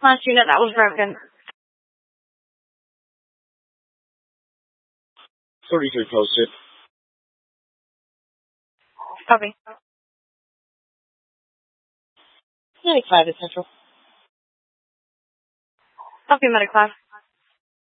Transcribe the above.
Last unit that was broken. 33 posted. Copy. 95 is central. Copy, Medic 5.